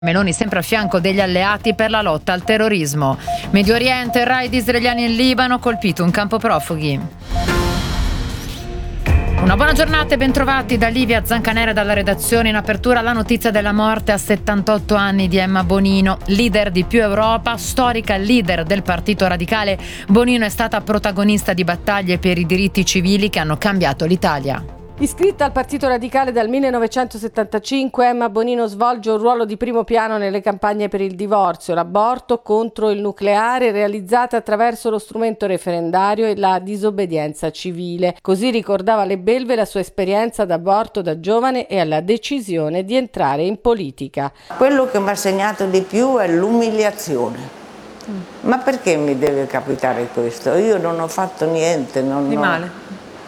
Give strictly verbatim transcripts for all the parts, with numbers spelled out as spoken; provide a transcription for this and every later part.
Meloni sempre a fianco degli alleati per la lotta al terrorismo. Medio Oriente, raid israeliani in Libano, colpito un campo profughi. Una buona giornata e bentrovati da Livia Zancanera dalla redazione. In apertura la notizia della morte a settantotto anni di Emma Bonino, leader di Più Europa, storica leader del Partito Radicale. Bonino è stata protagonista di battaglie per i diritti civili che hanno cambiato l'Italia. Iscritta al Partito Radicale dal millenovecentosettantacinque, Emma Bonino svolge un ruolo di primo piano nelle campagne per il divorzio, l'aborto, contro il nucleare, realizzate attraverso lo strumento referendario e la disobbedienza civile. Così ricordava alle belve la sua esperienza d'aborto da giovane e alla decisione di entrare in politica. Quello che mi ha segnato di più è l'umiliazione. Mm. Ma perché mi deve capitare questo? Io non ho fatto niente. Non di ho... male.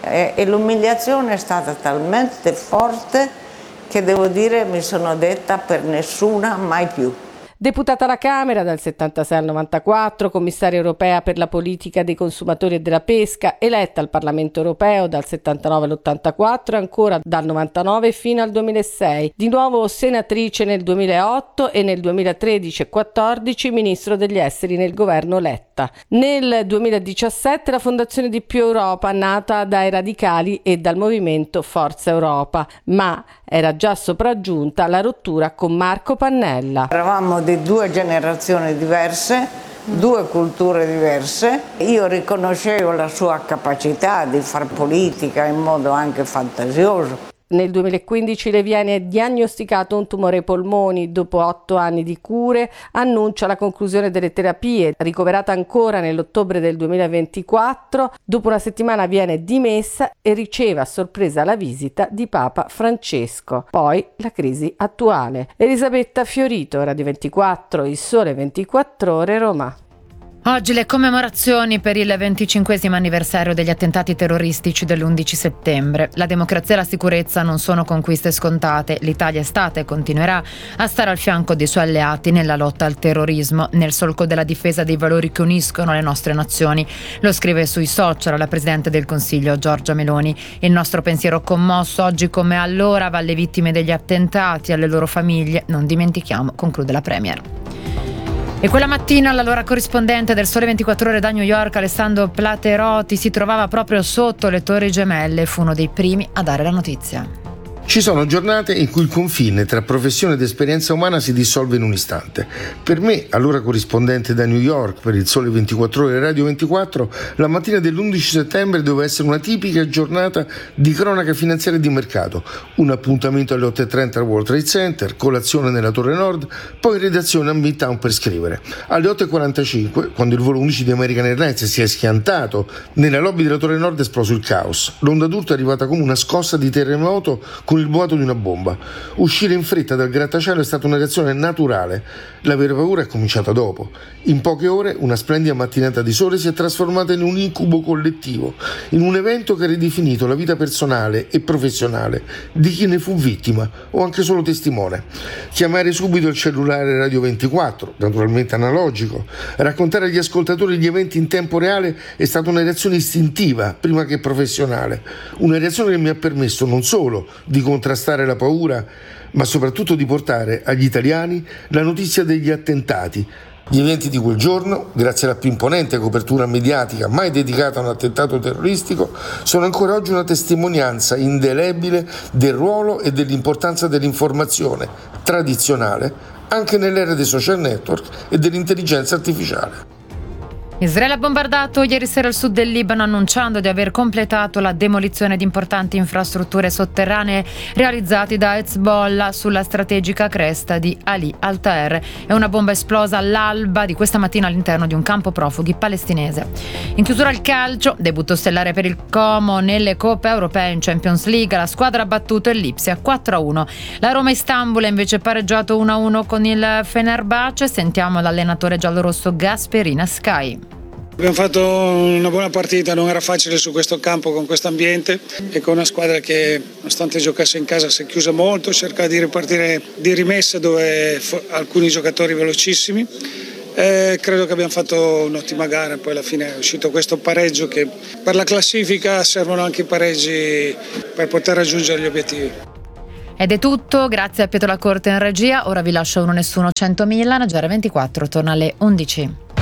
E l'umiliazione è stata talmente forte che devo dire mi sono detta per nessuna mai più. Deputata alla Camera dal settantasei al novantaquattro, commissaria europea per la politica dei consumatori e della pesca, eletta al Parlamento europeo dal settantanove all'ottantaquattro e ancora dal novantanove fino al duemilasei. Di nuovo senatrice nel duemilaotto e nel duemilatredici e quattordici ministro degli esteri nel governo Letta. Nel duemiladiciassette la fondazione di Più Europa, nata dai radicali e dal movimento Forza Europa, ma era già sopraggiunta la rottura con Marco Pannella. Eravamo di due generazioni diverse, due culture diverse. Io riconoscevo la sua capacità di far politica in modo anche fantasioso. Nel duemilaquindici le viene diagnosticato un tumore ai polmoni. Dopo otto anni di cure annuncia la conclusione delle terapie. Ricoverata ancora nell'ottobre del duemilaventiquattro, dopo una settimana viene dimessa e riceve a sorpresa la visita di Papa Francesco. Poi la crisi attuale. Elisabetta Fiorito, Radio ventiquattro, Il Sole ventiquattro Ore, Roma. Oggi le commemorazioni per il venticinquesimo anniversario degli attentati terroristici dell'undici settembre. La democrazia e la sicurezza non sono conquiste scontate. L'Italia è stata e continuerà a stare al fianco dei suoi alleati nella lotta al terrorismo, nel solco della difesa dei valori che uniscono le nostre nazioni. Lo scrive sui social la Presidente del Consiglio Giorgia Meloni. Il nostro pensiero commosso oggi come allora va alle vittime degli attentati, alle loro famiglie. Non dimentichiamo, conclude la Premier. E quella mattina l'allora corrispondente del Sole ventiquattro Ore da New York, Alessandro Platerotti, si trovava proprio sotto le Torri Gemelle e fu uno dei primi a dare la notizia. Ci sono giornate in cui il confine tra professione ed esperienza umana si dissolve in un istante. Per me, allora corrispondente da New York per il Sole ventiquattro Ore Radio ventiquattro, la mattina dell'undici settembre doveva essere una tipica giornata di cronaca finanziaria e di mercato. Un appuntamento alle otto e trenta al World Trade Center, colazione nella Torre Nord, poi redazione a Midtown per scrivere. Alle otto e quarantacinque, quando il volo undici di American Airlines si è schiantato, nella lobby della Torre Nord è esploso il caos. L'onda d'urto è arrivata come una scossa di terremoto con il boato di una bomba. Uscire in fretta dal grattacielo è stata una reazione naturale. La vera paura è cominciata dopo. In poche ore una splendida mattinata di sole si è trasformata in un incubo collettivo, in un evento che ha ridefinito la vita personale e professionale di chi ne fu vittima o anche solo testimone. Chiamare subito il cellulare Radio ventiquattro, naturalmente analogico, raccontare agli ascoltatori gli eventi in tempo reale è stata una reazione istintiva prima che professionale, una reazione che mi ha permesso non solo di contrastare la paura, ma soprattutto di portare agli italiani la notizia degli attentati. Gli eventi di quel giorno, grazie alla più imponente copertura mediatica mai dedicata a un attentato terroristico, sono ancora oggi una testimonianza indelebile del ruolo e dell'importanza dell'informazione tradizionale anche nell'era dei social network e dell'intelligenza artificiale. Israele ha bombardato ieri sera il sud del Libano annunciando di aver completato la demolizione di importanti infrastrutture sotterranee realizzate da Hezbollah sulla strategica cresta di Ali Al-Taer. È una bomba esplosa all'alba di questa mattina all'interno di un campo profughi palestinese. In chiusura il calcio, debutto stellare per il Como nelle coppe europee in Champions League. La squadra ha battuto il Lipsia quattro a uno. La Roma Istanbul ha invece pareggiato uno a uno con il Fenerbahce. Sentiamo l'allenatore giallorosso Gasperina Sky. Abbiamo fatto una buona partita, non era facile su questo campo con questo ambiente e con una squadra che nonostante giocasse in casa si è chiusa molto, cerca di ripartire di rimessa dove alcuni giocatori velocissimi. Eh, credo che abbiamo fatto un'ottima gara, poi alla fine è uscito questo pareggio che per la classifica servono anche i pareggi per poter raggiungere gli obiettivi. Ed è tutto, grazie a Pietro La Corte in regia. Ora vi lascio Uno Nessuno centomila, G R ventiquattro torna alle undici.